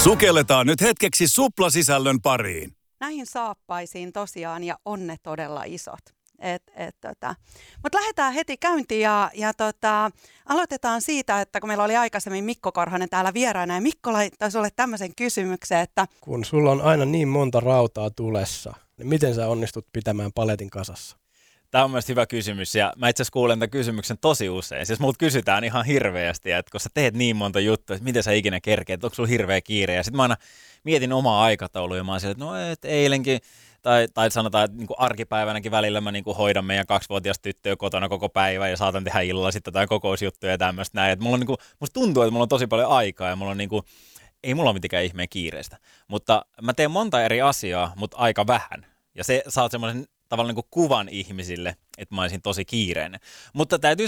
Sukelletaan nyt hetkeksi suplasisällön pariin. Näihin saappaisiin tosiaan ja on ne todella isot. Mutta lähdetään heti käyntiin ja aloitetaan siitä, että kun meillä oli aikaisemmin Mikko Korhonen täällä vieraana ja Mikko laittoi sulle tämmöisen kysymyksen, että kun sulla on aina niin monta rautaa tulessa, niin miten sä onnistut pitämään paletin kasassa? Tämä on mielestäni hyvä kysymys ja mä itse asiassa kuulen tämän kysymyksen tosi usein. Siis multa kysytään ihan hirveästi, että kun sä teet niin monta juttua, että miten sä ikinä kerkeet, onko sulla hirveä kiire? Ja sitten mä aina mietin omaa aikataulua ja mä oon sillä, että no et eilenkin, tai sanotaan, että niin kuin arkipäivänäkin välillä mä niin kuin hoidan meidän 2-vuotias tyttöä kotona koko päivän ja saatan tehdä illalla sitten jotain kokousjuttuja ja tämmöistä näin. Että mulla on niin kuin, musta tuntuu, että mulla on tosi paljon aikaa ja mulla on niin kuin, ei mulla ole mitenkään ihmeen kiireistä. Mutta mä teen monta eri asiaa, mutta aika vähän. Ja se saat semmoisen tavallaan niin kuin kuvan ihmisille, että mä olisin tosi kiireinen. Mutta täytyy